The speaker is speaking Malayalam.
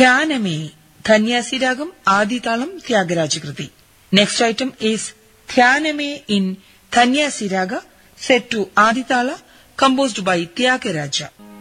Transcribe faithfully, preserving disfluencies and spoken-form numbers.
ധ്യാനമേ, ധന്യാസി രാഗം, ആദിതാളം, ത്യാഗരാജകൃതി. Next item is ധ്യാനമേ in ധന്യാസി raga, set to Aditala, composed by Tyagaraja.